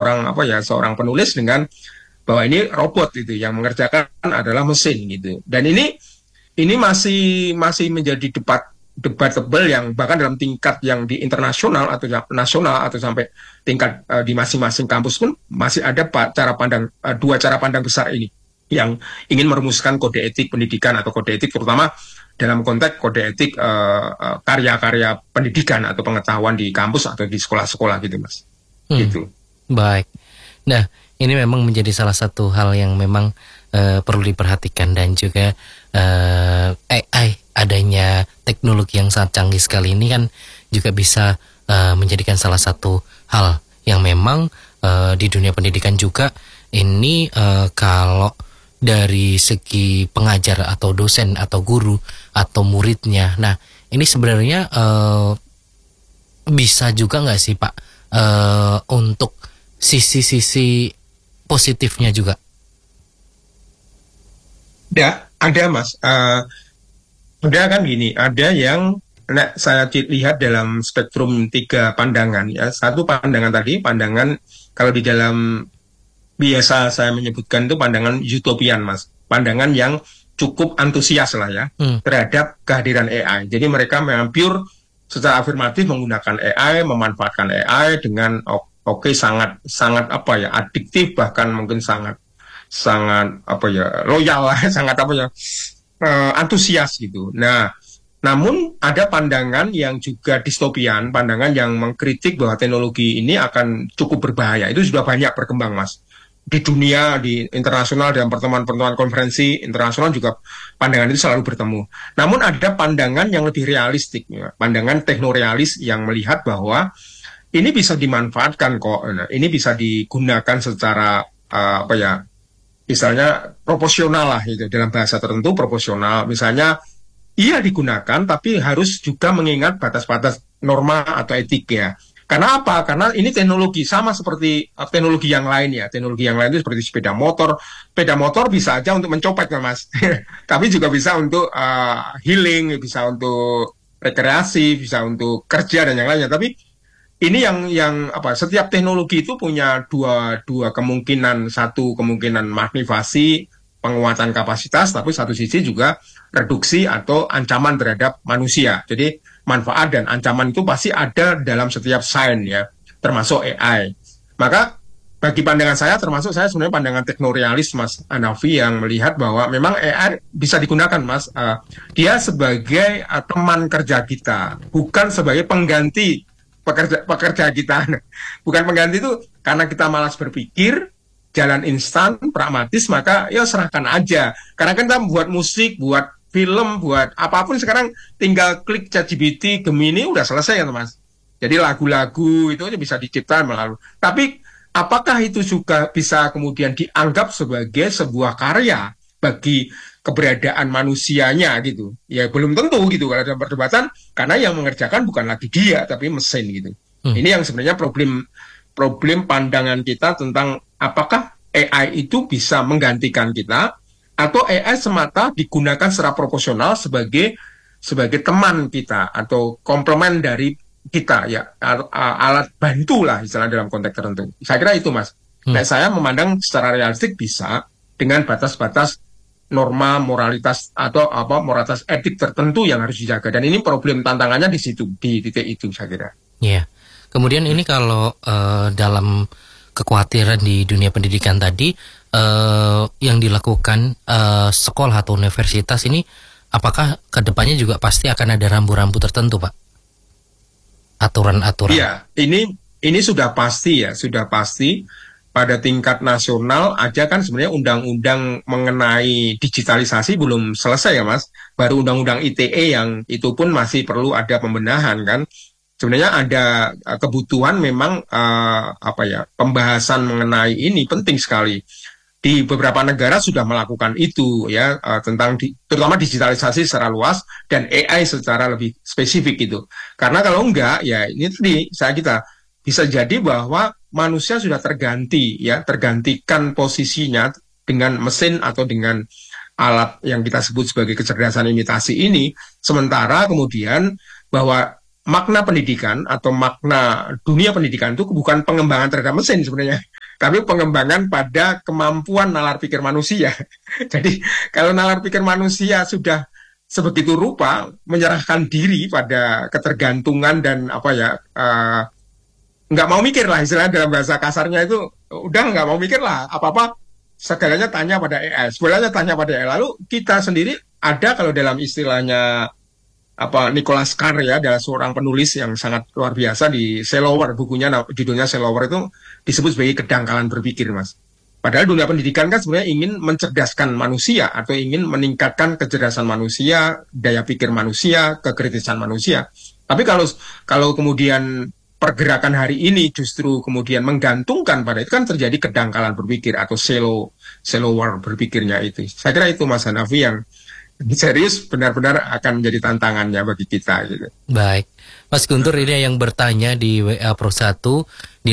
seorang penulis dengan bahwa ini robot itu yang mengerjakan adalah mesin gitu. Dan ini masih masih menjadi debatable yang bahkan dalam tingkat yang di internasional atau nasional atau sampai tingkat di masing-masing kampus pun masih ada dua cara pandang besar ini yang ingin merumuskan kode etik pendidikan atau kode etik terutama dalam konteks kode etik karya-karya pendidikan atau pengetahuan di kampus atau di sekolah-sekolah gitu Mas. Gitu. Baik. Nah, ini memang menjadi salah satu hal yang memang perlu diperhatikan dan juga AI adanya teknologi yang sangat canggih sekali ini kan juga bisa menjadikan salah satu hal yang memang di dunia pendidikan juga ini kalau dari segi pengajar atau dosen atau guru atau muridnya. Nah, ini sebenarnya bisa juga nggak sih Pak untuk sisi-sisi positifnya juga? Ada Mas. Ada kan gini, ada yang saya lihat dalam spektrum 3 pandangan ya. Satu pandangan tadi, pandangan kalau di dalam biasa saya menyebutkan itu pandangan utopian Mas. Pandangan yang cukup antusias lah ya terhadap kehadiran AI. Jadi mereka memang pure secara afirmatif menggunakan AI, memanfaatkan AI dengan sangat sangat adiktif bahkan mungkin sangat loyal lah, sangat antusias gitu. Nah, namun ada pandangan yang juga distopian, pandangan yang mengkritik bahwa teknologi ini akan cukup berbahaya. Itu sudah banyak berkembang, Mas. Di dunia, di internasional, dalam pertemuan-pertemuan konferensi internasional juga pandangan itu selalu bertemu. Namun ada pandangan yang lebih realistik, ya. Pandangan teknorealis yang melihat bahwa ini bisa dimanfaatkan kok. Nah, ini bisa digunakan secara misalnya proporsional lah itu dalam bahasa tertentu proporsional. Misalnya iya digunakan tapi harus juga mengingat batas-batas norma atau etik ya. Karena apa? Karena ini teknologi sama seperti teknologi yang lain ya. Teknologi yang lain itu seperti sepeda motor. Sepeda motor bisa aja untuk mencopet kan Mas. Tapi juga bisa untuk healing, bisa untuk rekreasi, bisa untuk kerja dan yang lainnya. Tapi ini yang setiap teknologi itu punya dua kemungkinan. Satu kemungkinan magnifasi penguatan kapasitas, tapi satu sisi juga reduksi atau ancaman terhadap manusia. Jadi manfaat dan ancaman itu pasti ada dalam setiap sains ya, termasuk AI. Maka bagi pandangan saya, termasuk saya sebenarnya pandangan teknorealis Mas Hanafi yang melihat bahwa memang AI bisa digunakan Mas. Dia sebagai teman kerja kita, bukan sebagai pengganti pekerja kita. Bukan pengganti itu karena kita malas berpikir, jalan instan, pragmatis, maka ya serahkan aja. Karena kan kita buat musik, buat film, buat apapun sekarang tinggal klik ChatGPT, Gemini udah selesai kan Mas. Jadi lagu-lagu itu aja bisa diciptakan melalui. Tapi apakah itu juga bisa kemudian dianggap sebagai sebuah karya bagi keberadaan manusianya gitu? Ya belum tentu gitu kalau dalam perdebatan karena yang mengerjakan bukan lagi dia tapi mesin gitu. Ini yang sebenarnya problem pandangan kita tentang apakah AI itu bisa menggantikan kita atau AI semata digunakan secara proporsional sebagai teman kita atau komplement dari kita ya alat bantu lah istilah dalam konteks tertentu. Saya kira itu Mas. Nah, saya memandang secara realistik bisa dengan batas-batas norma moralitas atau moralitas etik tertentu yang harus dijaga dan ini problem tantangannya di situ di titik itu saya kira. Iya. Kemudian ini kalau dalam kekhawatiran di dunia pendidikan tadi yang dilakukan sekolah atau universitas ini apakah kedepannya juga pasti akan ada rambu-rambu tertentu Pak? Aturan-aturan. Iya, ini sudah pasti ya, sudah pasti pada tingkat nasional aja kan sebenarnya undang-undang mengenai digitalisasi belum selesai ya Mas. Baru undang-undang ITE yang itu pun masih perlu ada pembenahan kan. Sebenarnya ada kebutuhan memang pembahasan mengenai ini penting sekali. Di beberapa negara sudah melakukan itu ya tentang terutama digitalisasi secara luas dan AI secara lebih spesifik gitu. Karena kalau enggak ya ini tadi kita bisa jadi bahwa manusia sudah tergantikan posisinya dengan mesin atau dengan alat yang kita sebut sebagai kecerdasan imitasi ini. Sementara kemudian bahwa makna pendidikan atau makna dunia pendidikan itu bukan pengembangan terhadap mesin sebenarnya. tapi pengembangan pada kemampuan nalar pikir manusia. Jadi kalau nalar pikir manusia sudah sebegitu rupa menyerahkan diri pada ketergantungan dan apa ya, nggak mau mikir lah istilahnya, dalam bahasa kasarnya itu udah nggak mau mikir lah, apa-apa segalanya tanya pada AI, segalanya tanya pada AI. Lalu kita sendiri ada, kalau dalam istilahnya apa, Nicholas Carr ya, adalah seorang penulis yang sangat luar biasa, di Shallower, bukunya judulnya Shallower, itu disebut sebagai kedangkalan berpikir, Mas. Padahal dunia pendidikan kan sebenarnya ingin mencerdaskan manusia atau ingin meningkatkan kecerdasan manusia, daya pikir manusia, kekritisan manusia. Tapi kalau kemudian pergerakan hari ini justru kemudian menggantungkan pada itu, kan terjadi kedangkalan berpikir atau shallower berpikirnya itu. Saya kira itu, Mas Hanafi, yang serius benar-benar akan menjadi tantangannya bagi kita gitu. Baik, Mas Guntur, ini yang bertanya di WA Pro 1 di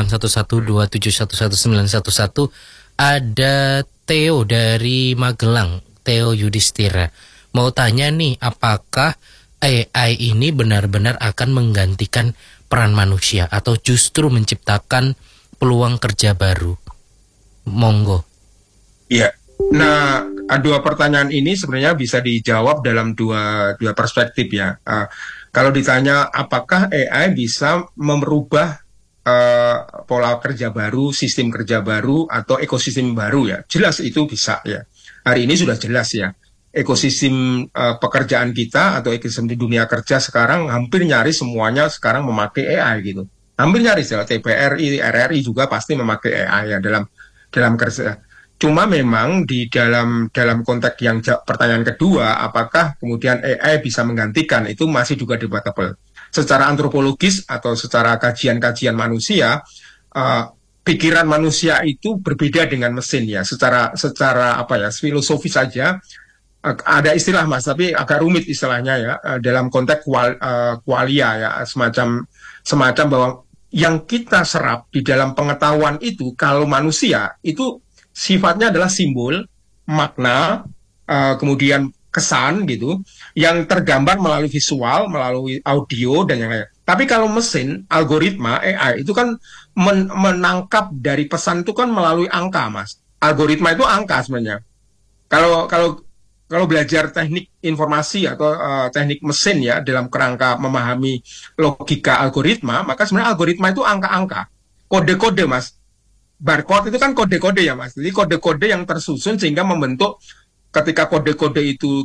081127119111, ada Theo dari Magelang, Theo Yudhistira. Mau tanya nih, apakah AI ini benar-benar akan menggantikan peran manusia atau justru menciptakan peluang kerja baru? Monggo. Iya. Nah, dua pertanyaan ini sebenarnya bisa dijawab dalam dua perspektif ya. Kalau ditanya apakah AI bisa merubah pola kerja baru, sistem kerja baru, atau ekosistem baru ya, jelas itu bisa ya. Hari ini sudah jelas ya. Ekosistem pekerjaan kita atau ekosistem di dunia kerja sekarang hampir nyaris semuanya sekarang memakai AI gitu. Hampir nyaris ya, TPRI, RRI juga pasti memakai AI ya dalam kerja. Cuma memang di dalam konteks yang pertanyaan kedua, apakah kemudian AI bisa menggantikan, itu masih juga debatable. Secara antropologis atau secara kajian-kajian manusia, pikiran manusia itu berbeda dengan mesin ya. Secara apa ya, filosofis saja, ada istilah Mas, tapi agak rumit istilahnya ya, dalam konteks qualia ya, semacam bahwa yang kita serap di dalam pengetahuan itu, kalau manusia itu sifatnya adalah simbol, makna, kemudian kesan gitu, yang tergambar melalui visual, melalui audio dan yang lain. Tapi kalau mesin, algoritma, AI itu kan menangkap dari pesan itu kan melalui angka, Mas. Algoritma itu angka sebenarnya. Kalau belajar teknik informasi atau teknik mesin ya, dalam kerangka memahami logika algoritma, maka sebenarnya algoritma itu angka-angka, kode-kode, Mas. Barcode itu kan kode-kode ya, Mas. Jadi kode-kode yang tersusun sehingga membentuk, ketika kode-kode itu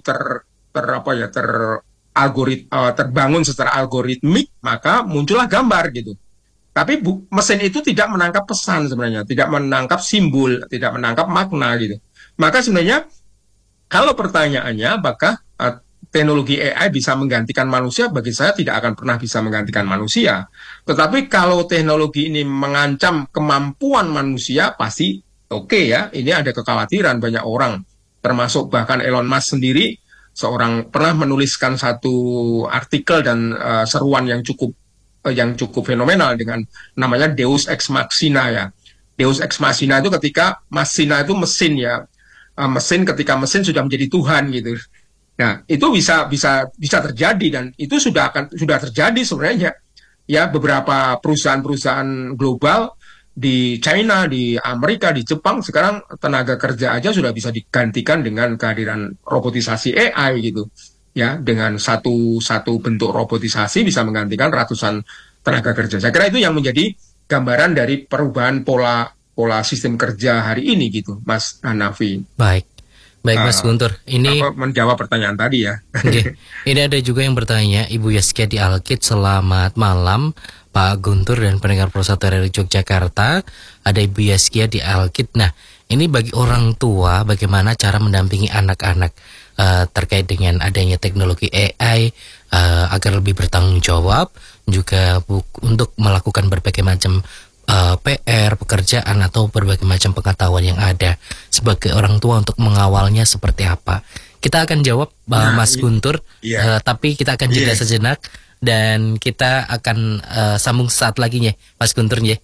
terbangun secara algoritmik, maka muncullah gambar gitu. Tapi mesin itu tidak menangkap pesan sebenarnya, tidak menangkap simbol, tidak menangkap makna gitu. Maka sebenarnya kalau pertanyaannya apakah teknologi AI bisa menggantikan manusia, bagi saya tidak akan pernah bisa menggantikan manusia. Tetapi kalau teknologi ini mengancam kemampuan manusia, pasti oke ya. Ini ada kekhawatiran banyak orang, termasuk bahkan Elon Musk sendiri, seorang pernah menuliskan satu artikel dan seruan yang cukup fenomenal dengan namanya Deus Ex Machina ya. Deus Ex Machina itu ketika machina itu mesin ya. Mesin ketika mesin sudah menjadi Tuhan gitu. Nah, itu bisa terjadi, dan itu sudah terjadi sebenarnya. Ya, beberapa perusahaan-perusahaan global di China, di Amerika, di Jepang sekarang tenaga kerja aja sudah bisa digantikan dengan kehadiran robotisasi AI gitu. Ya, dengan satu bentuk robotisasi bisa menggantikan ratusan tenaga kerja. Saya kira itu yang menjadi gambaran dari perubahan pola sistem kerja hari ini gitu, Mas Hanafi. Baik, Mas Guntur. Ini menjawab pertanyaan tadi ya. Okay. Ini ada juga yang bertanya, Ibu Yaskia di Alkit. Selamat malam, Pak Guntur dan pendengar Pro 1 dari Yogyakarta. Ada Ibu Yaskia di Alkit. Nah, ini bagi orang tua, bagaimana cara mendampingi anak-anak terkait dengan adanya teknologi AI agar lebih bertanggung jawab, juga untuk melakukan berbagai macam PR, pekerjaan, atau berbagai macam pengetahuan yang ada. Sebagai orang tua untuk mengawalnya seperti apa? Kita akan jawab Mas Guntur, tapi kita akan jeda sejenak dan kita akan sambung saat lagi ya, Mas Guntur ya.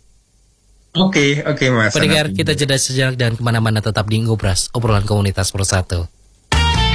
Oke, Mas. Pendengar, kita jeda sejenak dan kemana-mana, tetap di Ngobras, obrolan komunitas Pro 1.